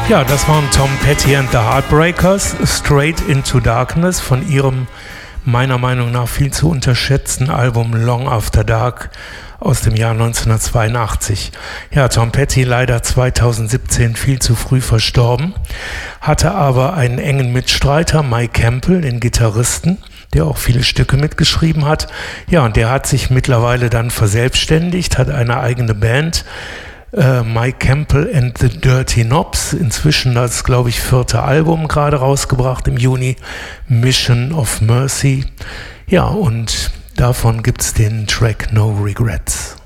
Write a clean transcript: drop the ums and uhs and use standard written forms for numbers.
Ja, das waren Tom Petty and the Heartbreakers, Straight into Darkness von ihrem meiner Meinung nach viel zu unterschätzten Album Long After Dark aus dem Jahr 1982. Ja, Tom Petty leider 2017 viel zu früh verstorben, hatte aber einen engen Mitstreiter, Mike Campbell, den Gitarristen, der auch viele Stücke mitgeschrieben hat. Ja, und der hat sich mittlerweile dann verselbstständigt, hat eine eigene Band, Mike Campbell and the Dirty Knobs, inzwischen das, glaube ich, 4. Album gerade rausgebracht im Juni, Mission of Mercy. Ja, und davon gibt's den Track No Regrets.